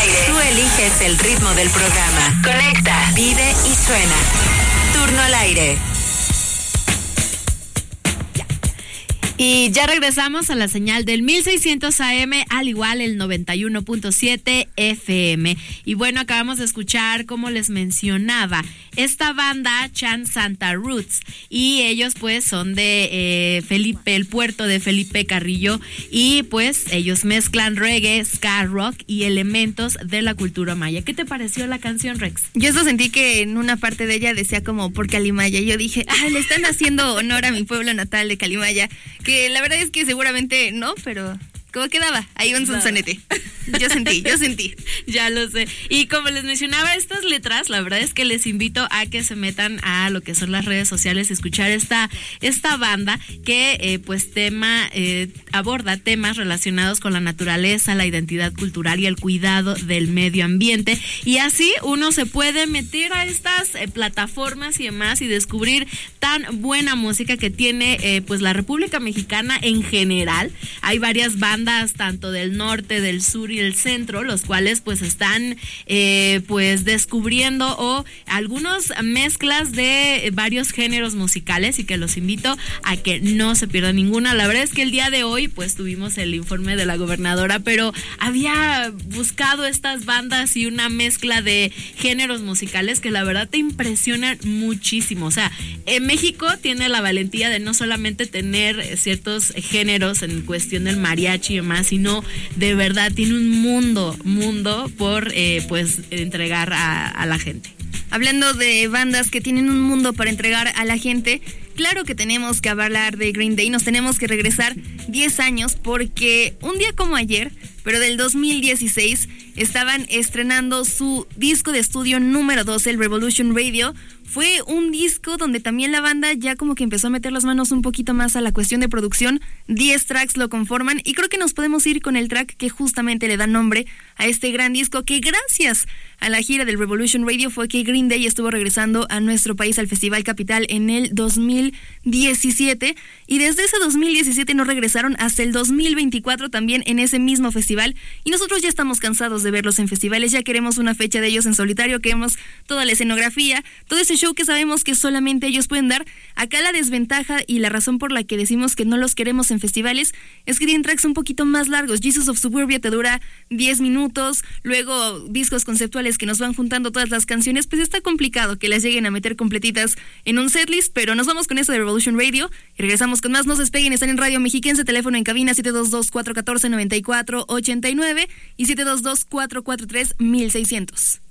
aire. Tú eliges el ritmo del programa. Conecta, vive y suena. Turno al aire. Y ya regresamos a la señal del 1600 AM, al igual el 91.7 FM. Y bueno, acabamos de escuchar, como les mencionaba, esta banda Chan Santa Roots. Y ellos pues son de el puerto de Felipe Carrillo. Y pues ellos mezclan reggae, ska, rock y elementos de la cultura maya. ¿Qué te pareció la canción, Rex? Yo eso sentí que en una parte de ella decía como por Calimaya. Yo dije, le están haciendo honor a mi pueblo natal de Calimaya. Que la verdad es que seguramente no, pero ¿cómo quedaba? Ahí un sonsonete. Yo sentí. Ya lo sé. Y como les mencionaba, estas letras, la verdad es que les invito a que se metan a lo que son las redes sociales y escuchar esta banda que aborda temas relacionados con la naturaleza, la identidad cultural y el cuidado del medio ambiente. Y así uno se puede meter a estas plataformas y demás y descubrir tan buena música que tiene pues la República Mexicana en general. Hay varias bandas tanto del norte, del sur y el centro, los cuales pues están pues descubriendo o algunos mezclas de varios géneros musicales y que los invito a que no se pierdan ninguna. La verdad es que el día de hoy pues tuvimos el informe de la gobernadora, pero había buscado estas bandas y una mezcla de géneros musicales que la verdad te impresionan muchísimo. O sea, México tiene la valentía de no solamente tener ciertos géneros en cuestión del mariachi y demás, sino de verdad tiene un mundo por pues entregar a la gente. Hablando de bandas que tienen un mundo para entregar a la gente, claro que tenemos que hablar de Green Day. Nos tenemos que regresar 10 años porque un día como ayer, pero del 2016, estaban estrenando su disco de estudio número 12, el Revolution Radio. Fue un disco donde también la banda ya como que empezó a meter las manos un poquito más a la cuestión de producción. 10 tracks lo conforman y creo que nos podemos ir con el track que justamente le da nombre a este gran disco, que gracias a la gira del Revolution Radio fue que Green Day estuvo regresando a nuestro país al Festival Capital en el 2017 y desde ese 2017 no regresaron hasta el 2024 también en ese mismo festival, y nosotros ya estamos cansados de verlos en festivales, ya queremos una fecha de ellos en solitario, queremos toda la escenografía, todo ese show que sabemos que solamente ellos pueden dar. Acá la desventaja y la razón por la que decimos que no los queremos en festivales es que tienen tracks un poquito más largos. Jesus of Suburbia te dura 10 minutos, luego discos conceptuales que nos van juntando todas las canciones, pues está complicado que las lleguen a meter completitas en un setlist, pero nos vamos con eso de Revolution Radio y regresamos con más. No se despeguen, están en Radio Mexiquense, teléfono en cabina 722-414-9489 y 722-443-1600.